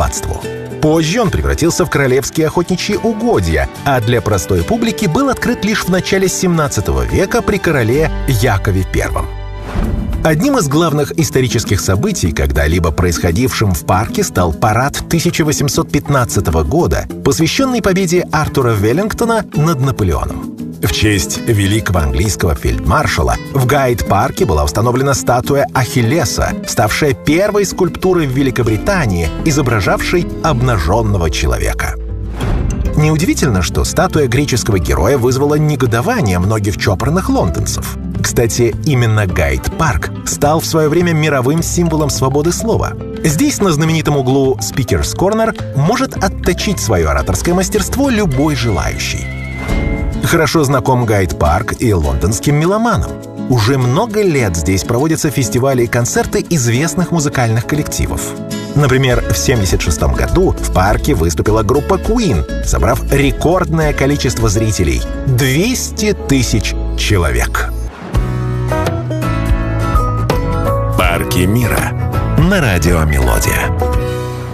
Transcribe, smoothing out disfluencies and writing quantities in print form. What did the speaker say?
аббатству. Позже он превратился в королевские охотничьи угодья, а для простой публики был открыт лишь в начале 17 века при короле Якове I. Одним из главных исторических событий, когда-либо происходившим в парке, стал парад 1815 года, посвященный победе Артура Веллингтона над Наполеоном. В честь великого английского фельдмаршала в Гайд-парке была установлена статуя Ахиллеса, ставшая первой скульптурой в Великобритании, изображавшей обнаженного человека. Неудивительно, что статуя греческого героя вызвала негодование многих чопорных лондонцев. Кстати, именно Гайд-парк стал в свое время мировым символом свободы слова. Здесь, на знаменитом углу Speaker's Corner, может отточить свое ораторское мастерство любой желающий. Хорошо знаком Гайд-парк и лондонским меломанам. Уже много лет здесь проводятся фестивали и концерты известных музыкальных коллективов. Например, в 1976 году в парке выступила группа Queen, собрав рекордное количество зрителей — 200 тысяч человек. Парки мира на радио «Мелодия».